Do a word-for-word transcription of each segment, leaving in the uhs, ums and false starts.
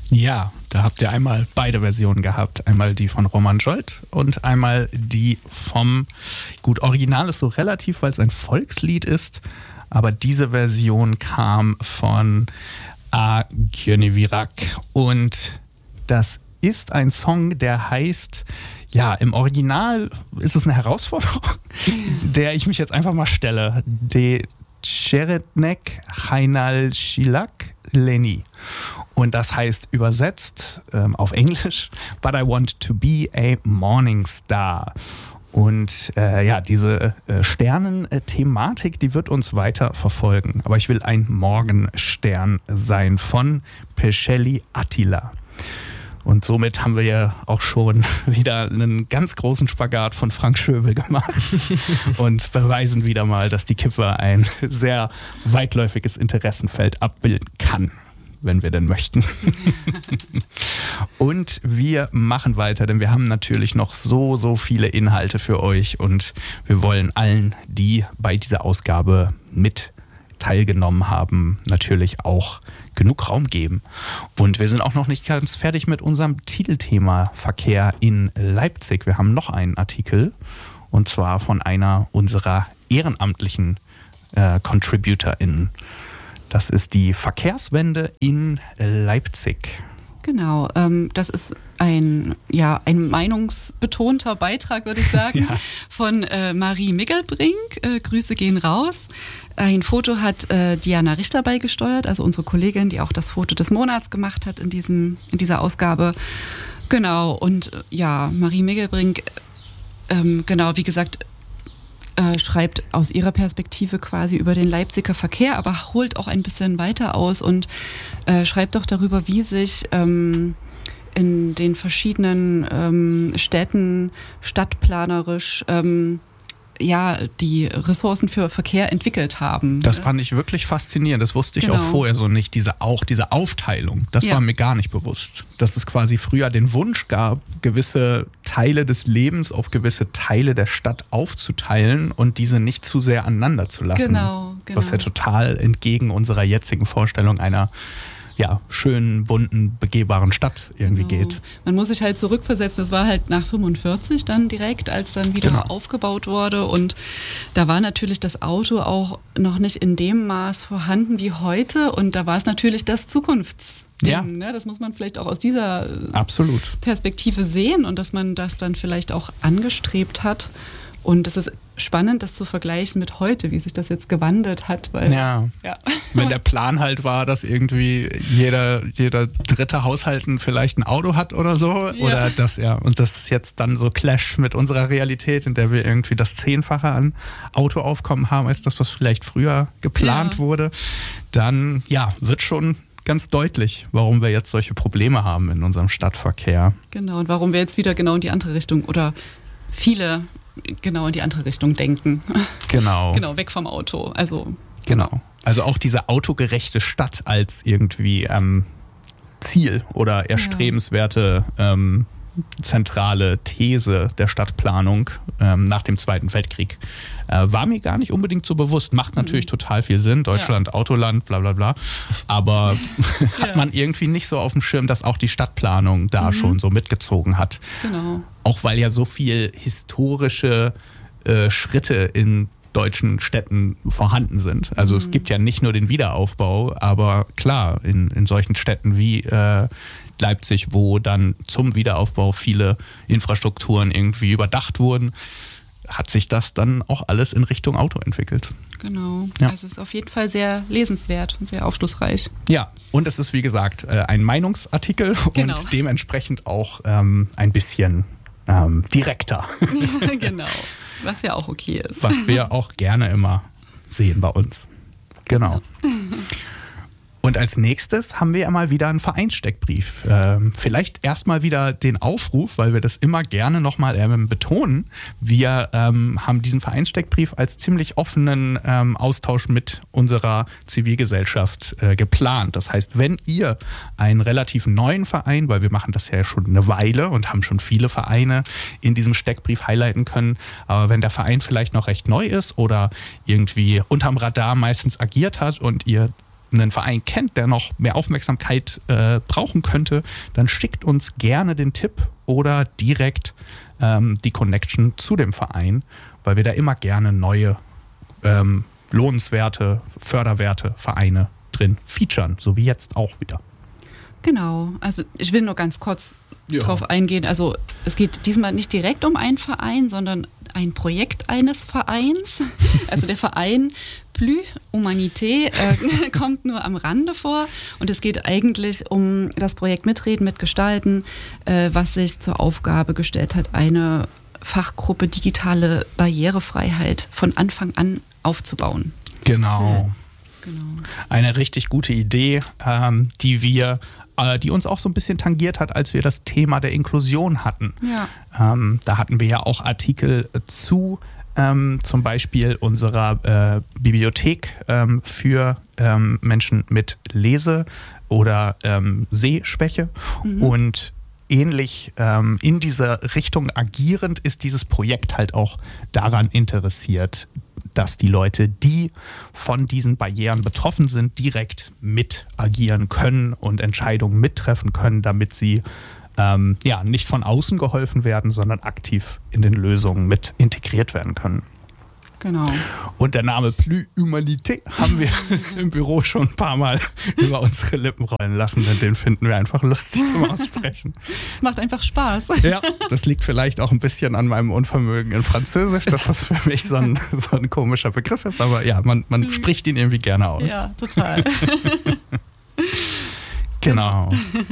Ja, da habt ihr einmal beide Versionen gehabt. Einmal die von Roman Jolt und einmal die vom, gut, Original ist so relativ, weil es ein Volkslied ist, aber diese Version kam von A. Gjörnevirak und das ist ein Song, der heißt, ja, im Original ist es eine Herausforderung, der ich mich jetzt einfach mal stelle. De Cherednek Hainal Shilak Leni. Und das heißt übersetzt ähm, auf Englisch, But I want to be a morning star. Und äh, ja, diese äh, Sternen-Thematik, die wird uns weiter verfolgen. Aber ich will ein Morgenstern sein von Peschelli Attila. Und somit haben wir ja auch schon wieder einen ganz großen Spagat von Frank Schövel gemacht und beweisen wieder mal, dass die Kipper ein sehr weitläufiges Interessenfeld abbilden kann, wenn wir denn möchten. Und wir machen weiter, denn wir haben natürlich noch so, so viele Inhalte für euch und wir wollen allen, die bei dieser Ausgabe mit teilgenommen haben, natürlich auch genug Raum geben. Und wir sind auch noch nicht ganz fertig mit unserem Titelthema Verkehr in Leipzig. Wir haben noch einen Artikel und zwar von einer unserer ehrenamtlichen äh, ContributorInnen. Das ist die Verkehrswende in Leipzig. Genau, ähm, das ist ein, ja, ein meinungsbetonter Beitrag, würde ich sagen, ja. von äh, Marie Miggelbrink. Äh, Grüße gehen raus. Ein Foto hat äh, Diana Richter beigesteuert, also unsere Kollegin, die auch das Foto des Monats gemacht hat in, diesem, in dieser Ausgabe. Genau, und äh, ja, Marie Miggelbrink, ähm, genau, wie gesagt, äh, schreibt aus ihrer Perspektive quasi über den Leipziger Verkehr, aber holt auch ein bisschen weiter aus und äh, schreibt auch darüber, wie sich ähm, in den verschiedenen ähm, Städten stadtplanerisch ähm, ja, die Ressourcen für Verkehr entwickelt haben. Das fand ich wirklich faszinierend. Das wusste ich genau. auch vorher so nicht. Diese, auch diese Aufteilung, das ja. war mir gar nicht bewusst. Dass es quasi früher den Wunsch gab, gewisse Teile des Lebens auf gewisse Teile der Stadt aufzuteilen und diese nicht zu sehr aneinander zu lassen. Genau, genau. Was ja total entgegen unserer jetzigen Vorstellung einer ja, schönen, bunten, begehbaren Stadt irgendwie genau. geht. Man muss sich halt zurückversetzen, das war halt nach fünfundvierzig dann direkt, als dann wieder genau. aufgebaut wurde und da war natürlich das Auto auch noch nicht in dem Maß vorhanden wie heute und da war es natürlich das Zukunftsding. Ja. Ne? Das muss man vielleicht auch aus dieser Absolut. Perspektive sehen und dass man das dann vielleicht auch angestrebt hat. Und es ist spannend, das zu vergleichen mit heute, wie sich das jetzt gewandelt hat. Weil, ja. ja, wenn der Plan halt war, dass irgendwie jeder, jeder dritte Haushalt vielleicht ein Auto hat oder so. Ja. Oder das, ja. Und das ist jetzt dann so Clash mit unserer Realität, in der wir irgendwie das Zehnfache an Autoaufkommen haben, als das, was vielleicht früher geplant ja. wurde. Dann, ja, wird schon ganz deutlich, warum wir jetzt solche Probleme haben in unserem Stadtverkehr. Genau, und warum wir jetzt wieder genau in die andere Richtung oder viele genau in die andere Richtung denken. Genau. Genau, weg vom Auto. Also genau. Also auch diese autogerechte Stadt als irgendwie ähm, Ziel oder erstrebenswerte ähm, zentrale These der Stadtplanung ähm, nach dem Zweiten Weltkrieg. Äh, war mir gar nicht unbedingt so bewusst. Macht natürlich mhm. total viel Sinn. Deutschland, ja. Autoland, bla bla bla. Aber hat ja. man irgendwie nicht so auf dem Schirm, dass auch die Stadtplanung da mhm. schon so mitgezogen hat. Genau. Auch weil ja so viel historische äh, Schritte in deutschen Städten vorhanden sind. Also mhm. es gibt ja nicht nur den Wiederaufbau, aber klar, in, in solchen Städten wie äh, Leipzig, wo dann zum Wiederaufbau viele Infrastrukturen irgendwie überdacht wurden, hat sich das dann auch alles in Richtung Auto entwickelt. Genau, ja. Also es ist auf jeden Fall sehr lesenswert und sehr aufschlussreich. Ja, und es ist wie gesagt ein Meinungsartikel genau. und dementsprechend auch ähm, ein bisschen ähm, direkter. Ja, genau, was ja auch okay ist. Was wir auch gerne immer sehen bei uns. Genau. Und als nächstes haben wir ja mal wieder einen Vereinssteckbrief. Ähm, vielleicht erstmal wieder den Aufruf, weil wir das immer gerne nochmal ähm, betonen. Wir ähm, haben diesen Vereinssteckbrief als ziemlich offenen ähm, Austausch mit unserer Zivilgesellschaft äh, geplant. Das heißt, wenn ihr einen relativ neuen Verein, weil wir machen das ja schon eine Weile und haben schon viele Vereine in diesem Steckbrief highlighten können, aber wenn der Verein vielleicht noch recht neu ist oder irgendwie unterm Radar meistens agiert hat und ihr einen Verein kennt, der noch mehr Aufmerksamkeit äh, brauchen könnte, dann schickt uns gerne den Tipp oder direkt ähm, die Connection zu dem Verein, weil wir da immer gerne neue ähm, lohnenswerte, förderwerte Vereine drin featuren, so wie jetzt auch wieder. Genau, also ich will nur ganz kurz ja. drauf eingehen. Also es geht diesmal nicht direkt um einen Verein, sondern ein Projekt eines Vereins. Also der Verein Plus Humanité äh, kommt nur am Rande vor und es geht eigentlich um das Projekt Mitreden, Mitgestalten, äh, was sich zur Aufgabe gestellt hat, eine Fachgruppe digitale Barrierefreiheit von Anfang an aufzubauen. Genau. Genau. Eine richtig gute Idee, ähm, die wir, äh, die uns auch so ein bisschen tangiert hat, als wir das Thema der Inklusion hatten. Ja. Ähm, da hatten wir ja auch Artikel zu, ähm, zum Beispiel unserer äh, Bibliothek ähm, für ähm, Menschen mit Lese- oder ähm, Sehschwäche. Mhm. Und ähnlich ähm, in dieser Richtung agierend ist dieses Projekt halt auch daran interessiert, dass die Leute, die von diesen Barrieren betroffen sind, direkt mit agieren können und Entscheidungen mittreffen können, damit sie ähm, ja, nicht von außen geholfen werden, sondern aktiv in den Lösungen mit integriert werden können. Genau. Und der Name Plus Humanité haben wir im Büro schon ein paar Mal über unsere Lippen rollen lassen, denn den finden wir einfach lustig zum Aussprechen. Es macht einfach Spaß. Ja, das liegt vielleicht auch ein bisschen an meinem Unvermögen in Französisch, dass das für mich so ein, so ein komischer Begriff ist, aber ja, man, man spricht ihn irgendwie gerne aus. Ja, total. Genau.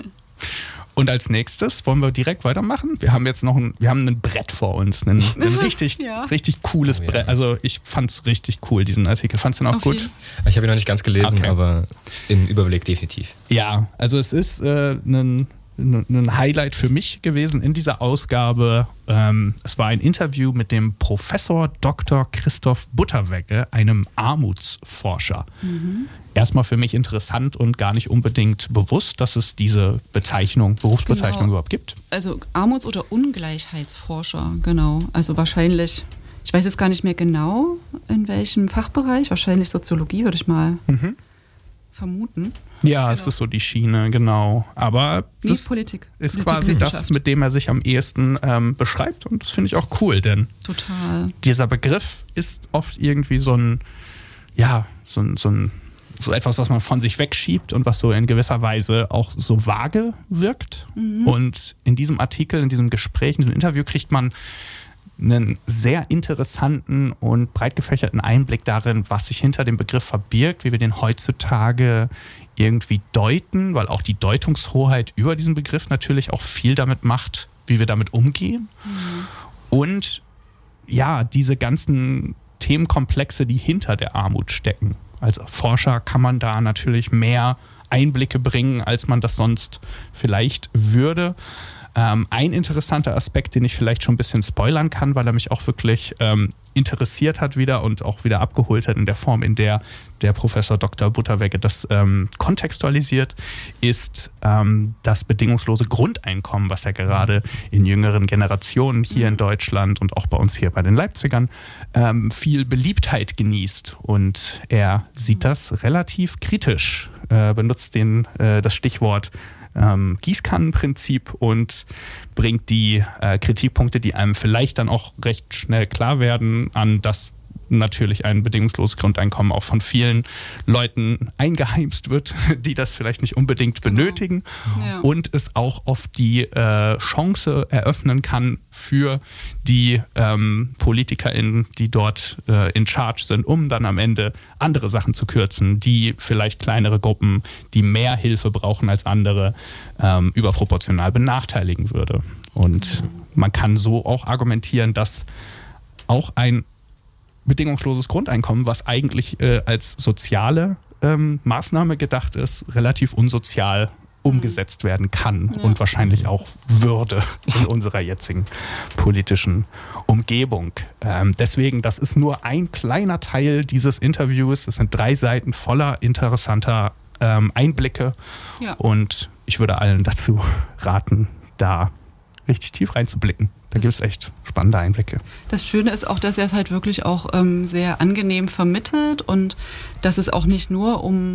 Und als nächstes wollen wir direkt weitermachen. Wir haben jetzt noch ein, wir haben ein Brett vor uns, ein, ein richtig, ja. richtig cooles oh, ja. Brett. Also ich fand es richtig cool, diesen Artikel. Fandst du ihn auch okay. gut? Ich habe ihn noch nicht ganz gelesen, okay. aber im Überblick definitiv. Ja, also es ist äh, ein, ein Highlight für mich gewesen in dieser Ausgabe. Ähm, es war ein Interview mit dem Professor Doktor Christoph Butterwegge, einem Armutsforscher. Mhm. Erstmal für mich interessant und gar nicht unbedingt bewusst, dass es diese Bezeichnung, Berufsbezeichnung genau. überhaupt gibt. Also Armuts- oder Ungleichheitsforscher, genau. Also wahrscheinlich, ich weiß jetzt gar nicht mehr genau, in welchem Fachbereich, wahrscheinlich Soziologie, würde ich mal mhm. vermuten. Ja, genau. Es ist so die Schiene, genau. Aber Wie das Politik. ist Politik quasi das, mit dem er sich am ehesten ähm, beschreibt. Und das finde ich auch cool, denn Total. dieser Begriff ist oft irgendwie so ein, ja, so ein, so ein so etwas, was man von sich wegschiebt und was so in gewisser Weise auch so vage wirkt. Mhm. Und in diesem Artikel, in diesem Gespräch, in diesem Interview kriegt man einen sehr interessanten und breit gefächerten Einblick darin, was sich hinter dem Begriff verbirgt, wie wir den heutzutage irgendwie deuten, weil auch die Deutungshoheit über diesen Begriff natürlich auch viel damit macht, wie wir damit umgehen. Mhm. Und ja, diese ganzen Themenkomplexe, die hinter der Armut stecken. Als Forscher kann man da natürlich mehr Einblicke bringen, als man das sonst vielleicht würde. Ähm, ein interessanter Aspekt, den ich vielleicht schon ein bisschen spoilern kann, weil er mich auch wirklich ähm, interessiert hat wieder und auch wieder abgeholt hat in der Form, in der der Professor Doktor Butterwegge das ähm, kontextualisiert, ist ähm, das bedingungslose Grundeinkommen, was ja gerade in jüngeren Generationen hier in Deutschland und auch bei uns hier bei den Leipzigern ähm, viel Beliebtheit genießt. Und er sieht das relativ kritisch, äh, benutzt den, äh, das Stichwort Ähm, Gießkannenprinzip und bringt die äh, Kritikpunkte, die einem vielleicht dann auch recht schnell klar werden, an, dass natürlich ein bedingungsloses Grundeinkommen auch von vielen Leuten eingeheimst wird, die das vielleicht nicht unbedingt genau. benötigen ja. und es auch oft die äh, Chance eröffnen kann für die ähm, PolitikerInnen, die dort äh, in charge sind, um dann am Ende andere Sachen zu kürzen, die vielleicht kleinere Gruppen, die mehr Hilfe brauchen als andere, ähm, überproportional benachteiligen würde. Und mhm. man kann so auch argumentieren, dass auch ein bedingungsloses Grundeinkommen, was eigentlich äh, als soziale ähm, Maßnahme gedacht ist, relativ unsozial umgesetzt werden kann ja. und wahrscheinlich auch würde in unserer jetzigen politischen Umgebung. Ähm, deswegen, das ist nur ein kleiner Teil dieses Interviews. Es sind drei Seiten voller interessanter ähm, Einblicke ja. und ich würde allen dazu raten, da richtig tief reinzublicken. Da gibt es echt spannende Einblicke. Das Schöne ist auch, dass er es halt wirklich auch ähm, sehr angenehm vermittelt und dass es auch nicht nur um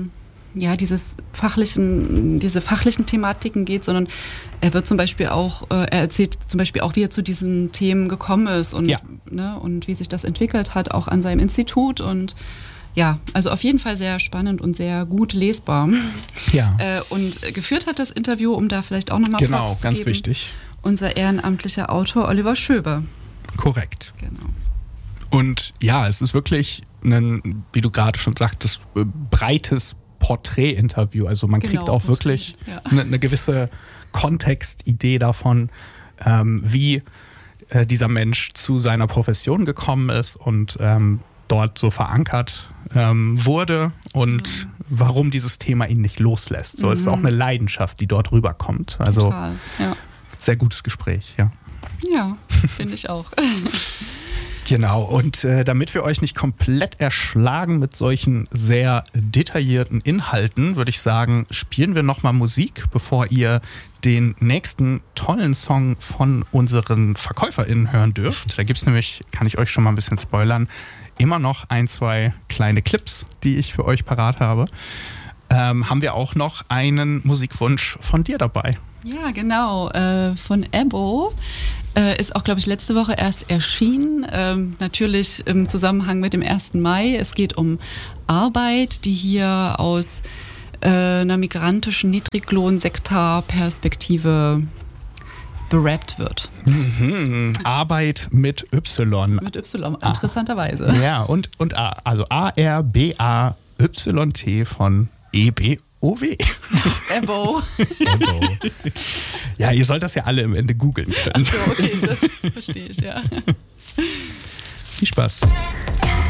ja, dieses fachlichen, diese fachlichen Thematiken geht, sondern er wird zum Beispiel auch, äh, er erzählt zum Beispiel auch, wie er zu diesen Themen gekommen ist und, ja. ne, und wie sich das entwickelt hat, auch an seinem Institut und ja, also auf jeden Fall sehr spannend und sehr gut lesbar. Ja. Äh, und geführt hat das Interview, um da vielleicht auch nochmal Genau, Props zu ganz geben, wichtig. unser ehrenamtlicher Autor Oliver Schöber. Korrekt. Genau. Und ja, es ist wirklich ein, wie du gerade schon sagtest, breites Porträtinterview. Also man Genau, kriegt auch Porträt, wirklich ja. eine, eine gewisse Kontextidee davon, ähm, wie äh, dieser Mensch zu seiner Profession gekommen ist und ähm, dort so verankert ähm, wurde und ja. warum dieses Thema ihn nicht loslässt. So, mhm. es ist auch eine Leidenschaft, die dort rüberkommt. Also Total, ja. Sehr gutes Gespräch, ja. Ja, finde ich auch. Genau, und äh, damit wir euch nicht komplett erschlagen mit solchen sehr detaillierten Inhalten, würde ich sagen, spielen wir nochmal Musik, bevor ihr den nächsten tollen Song von unseren VerkäuferInnen hören dürft. Da gibt es nämlich, kann ich euch schon mal ein bisschen spoilern, immer noch ein, zwei kleine Clips, die ich für euch parat habe. Ähm, haben wir auch noch einen Musikwunsch von dir dabei? Ja, genau, äh, von Ebo. Äh, ist auch, glaube ich, letzte Woche erst erschienen. Ähm, natürlich im Zusammenhang mit dem ersten Mai. Es geht um Arbeit, die hier aus äh, einer migrantischen Niedriglohn-Sektor-Perspektive berappt wird. Mhm. Arbeit mit Y. Mit Y, interessanterweise. Ja, und, und A. Also A R B A Y T von E B O W. Ebo. Ebo. Ja, ihr sollt das ja alle im Ende googeln können. Ach so, okay, das verstehe ich, ja. Viel Spaß.